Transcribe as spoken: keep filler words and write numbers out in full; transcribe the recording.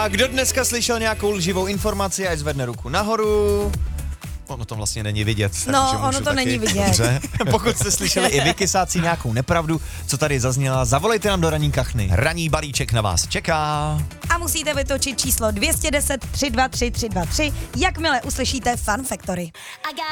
kdo dneska slyšel nějakou lživou informaci, ať zvedne ruku nahoru. Ono to vlastně není vidět. No, ono to taky. není vidět. Dobře. Pokud jste slyšeli i vy, kysáci, nějakou nepravdu, co tady zazněla, zavolejte nám do ranní kachny. Ranní balíček na vás čeká. A musíte vytočit číslo dvě deset tři dva tři tři dva tři, jakmile uslyšíte Fun Factory.